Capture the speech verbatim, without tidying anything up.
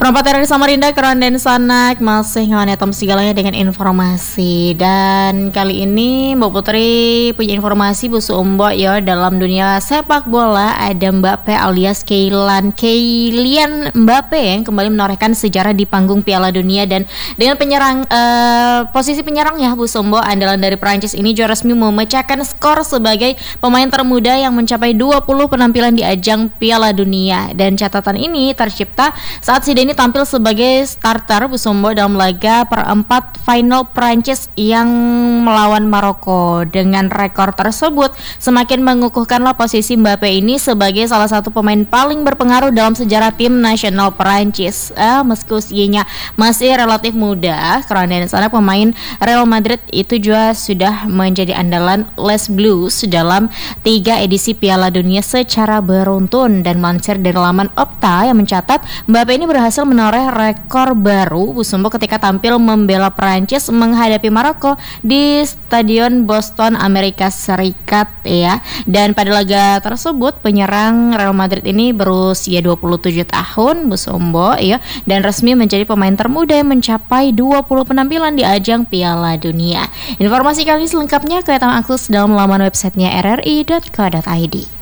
Perempat dari Samarinda, Keren dan Sanak masih ngewanetom segalanya dengan informasi. Dan kali ini Mbak Putri punya informasi busu umbo ya dalam dunia sepak bola. Ada Mbappe alias Kylian Kylian Mbappe yang kembali menorehkan sejarah di panggung Piala Dunia. Dan dengan penyerang uh, posisi penyerangnya busu umbo andalan dari Prancis ini juga resmi memecahkan skor sebagai pemain termuda yang mencapai dua puluh penampilan di ajang Piala Dunia. Dan catatan ini tercipta saat si Denny tampil sebagai starter Busombo dalam laga perempat final Prancis yang melawan Maroko. Dengan rekor tersebut semakin mengukuhkanlah posisi Mbappe ini sebagai salah satu pemain paling berpengaruh dalam sejarah tim nasional Prancis. Eh, meski usianya masih relatif muda, karena di sana pemain Real Madrid itu juga sudah menjadi andalan Les Blues dalam tiga edisi Piala Dunia secara beruntun. Dan melansir dari laman Opta yang mencatat Mbappe ini berhasil menoreh rekor baru Busumbo ketika tampil membela Prancis menghadapi Maroko di Stadion Boston, Amerika Serikat ya. Dan pada laga tersebut penyerang Real Madrid ini berusia dua puluh tujuh tahun Busumbo ya, dan resmi menjadi pemain termuda yang mencapai dua puluh penampilan di ajang Piala Dunia. Informasi kami selengkapnya kelihatan akses dalam laman websitenya r r i dot co dot i d.